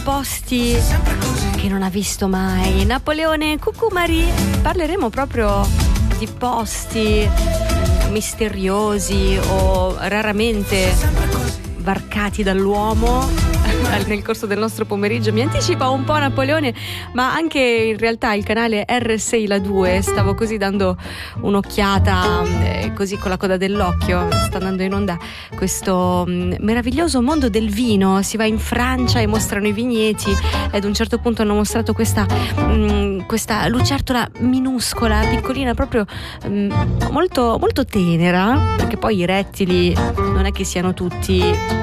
posti che non ha visto mai. Napoleone Cucumari, parleremo proprio di posti misteriosi o raramente varcati dall'uomo nel corso del nostro pomeriggio. Mi anticipa un po' Napoleone, ma anche in realtà il canale R6 La 2, stavo così dando un'occhiata così con la coda dell'occhio, sta andando in onda questo meraviglioso mondo del vino. Si va in Francia e mostrano i vigneti e ad un certo punto hanno mostrato questa lucertola minuscola, piccolina, proprio molto, molto tenera, perché poi i rettili non è che siano tutti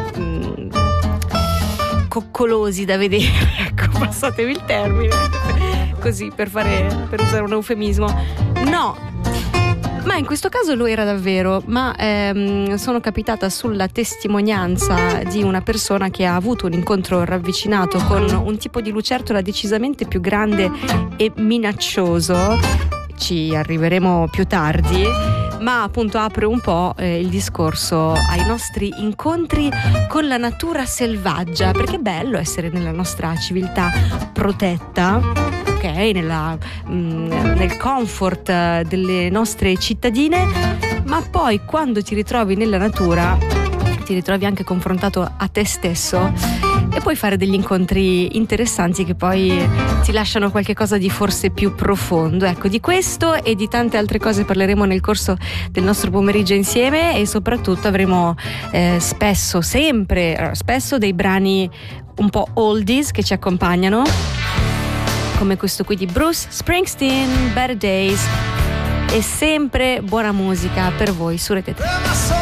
coccolosi da vedere, ecco, passatemi il termine, così per usare un eufemismo. No, ma in questo caso lo era davvero. Ma sono capitata sulla testimonianza di una persona che ha avuto un incontro ravvicinato con un tipo di lucertola decisamente più grande e minaccioso. Ci arriveremo più tardi, ma appunto apre un po' il discorso ai nostri incontri con la natura selvaggia, perché è bello essere nella nostra civiltà protetta, ok, nel comfort delle nostre cittadine, ma poi quando ti ritrovi nella natura ti ritrovi anche confrontato a te stesso e puoi fare degli incontri interessanti che poi ti lasciano qualche cosa di forse più profondo. Ecco, di questo e di tante altre cose parleremo nel corso del nostro pomeriggio insieme, e soprattutto avremo spesso dei brani un po' oldies che ci accompagnano, come questo qui di Bruce Springsteen, Better Days, e sempre buona musica per voi su Rete 3.